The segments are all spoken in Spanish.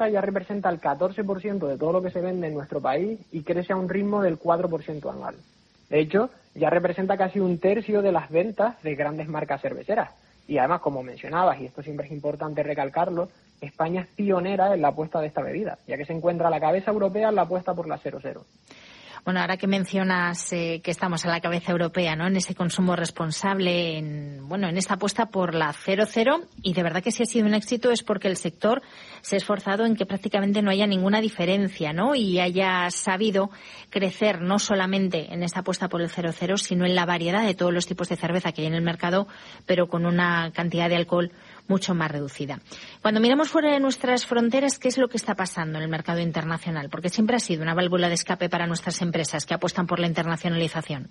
ya representa el 14% de todo lo que se vende en nuestro país y crece a un ritmo del 4% anual. De hecho, ya representa casi un tercio de las ventas de grandes marcas cerveceras. Y además, como mencionabas, y esto siempre es importante recalcarlo, España es pionera en la apuesta de esta bebida, ya que se encuentra a la cabeza europea en la apuesta por la 00. Bueno, ahora que mencionas que estamos a la cabeza europea, ¿no?, en ese consumo responsable, en esta apuesta por la 00, y de verdad que si ha sido un éxito es porque el sector se ha esforzado en que prácticamente no haya ninguna diferencia, ¿no?, y haya sabido crecer no solamente en esta apuesta por el 00, sino en la variedad de todos los tipos de cerveza que hay en el mercado, pero con una cantidad de alcohol mucho más reducida. Cuando miramos fuera de nuestras fronteras, ¿qué es lo que está pasando en el mercado internacional? Porque siempre ha sido una válvula de escape para nuestras empresas que apuestan por la internacionalización.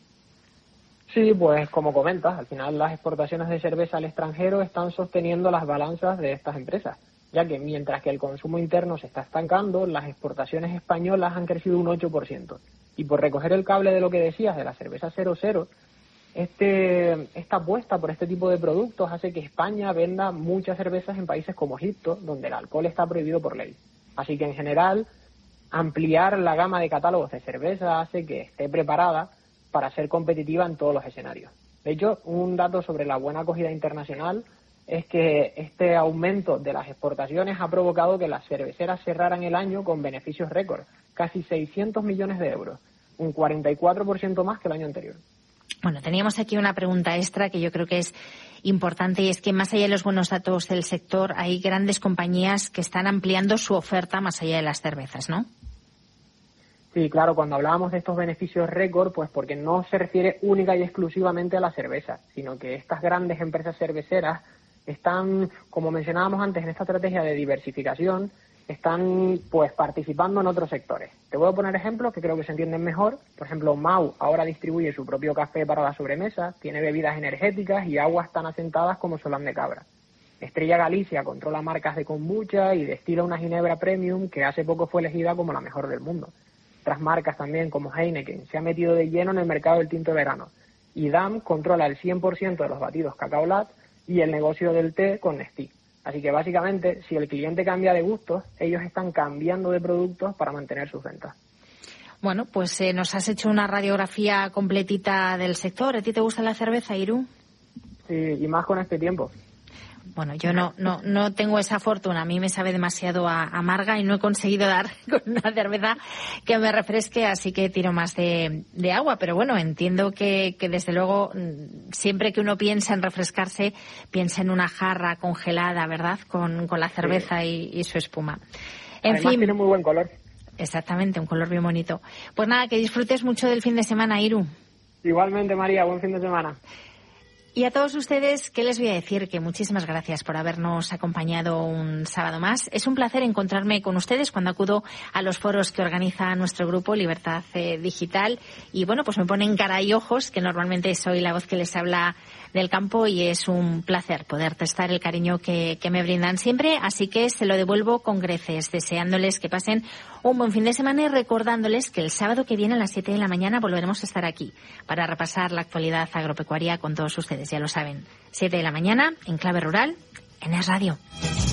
Sí, pues como comentas, al final las exportaciones de cerveza al extranjero están sosteniendo las balanzas de estas empresas, ya que mientras que el consumo interno se está estancando, las exportaciones españolas han crecido un 8%. Y por recoger el cable de lo que decías de la cerveza 00, esta apuesta por este tipo de productos hace que España venda muchas cervezas en países como Egipto, donde el alcohol está prohibido por ley. Así que en general, ampliar la gama de catálogos de cerveza hace que esté preparada para ser competitiva en todos los escenarios. De hecho, un dato sobre la buena acogida internacional es que este aumento de las exportaciones ha provocado que las cerveceras cerraran el año con beneficios récord, casi 600 millones de euros, un 44% más que el año anterior. Bueno, teníamos aquí una pregunta extra que yo creo que es importante, y es que más allá de los buenos datos del sector, hay grandes compañías que están ampliando su oferta más allá de las cervezas, ¿no? Sí, claro, cuando hablábamos de estos beneficios récord, pues porque no se refiere única y exclusivamente a la cerveza, sino que estas grandes empresas cerveceras están, como mencionábamos antes, en esta estrategia de diversificación, están pues participando en otros sectores. Te voy a poner ejemplos que creo que se entienden mejor. Por ejemplo, Mau ahora distribuye su propio café para la sobremesa, tiene bebidas energéticas y aguas tan asentadas como Solán de Cabra. Estrella Galicia controla marcas de kombucha y destila una ginebra premium que hace poco fue elegida como la mejor del mundo. Otras marcas también, como Heineken, se ha metido de lleno en el mercado del tinto de verano. Y Damm controla el 100% de los batidos Cacao Lat y el negocio del té con Nestí. Así que básicamente, si el cliente cambia de gustos, ellos están cambiando de productos para mantener sus ventas. Bueno, pues nos has hecho una radiografía completita del sector. ¿A ti te gusta la cerveza, Iru? Sí, y más con este tiempo. Bueno, yo no tengo esa fortuna. A mí me sabe demasiado amarga y no he conseguido dar con una cerveza que me refresque, así que tiro más de agua. Pero bueno, entiendo que desde luego siempre que uno piensa en refrescarse, piensa en una jarra congelada, ¿verdad? Con la cerveza y su espuma. Además, tiene muy buen color. Exactamente, un color bien bonito. Pues nada, que disfrutes mucho del fin de semana, Iru. Igualmente, María, buen fin de semana. Y a todos ustedes, ¿qué les voy a decir? Que muchísimas gracias por habernos acompañado un sábado más. Es un placer encontrarme con ustedes cuando acudo a los foros que organiza nuestro grupo Libertad Digital. Y bueno, pues me ponen cara y ojos, que normalmente soy la voz que les habla del campo, y es un placer poder testar el cariño que me brindan siempre. Así que se lo devuelvo con creces, deseándoles que pasen un buen fin de semana y recordándoles que el sábado que viene a las 7 de la mañana volveremos a estar aquí para repasar la actualidad agropecuaria con todos ustedes. Ya lo saben, 7 de la mañana en Clave Rural, en Es Radio.